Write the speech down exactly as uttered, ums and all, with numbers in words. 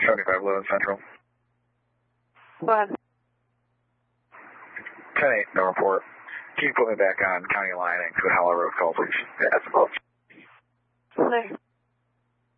seventy-five eleven Central. Go ahead. ten eight, no report. Can you put me back on County Line and Coahella Road call, please? Yeah, that's about. Thanks.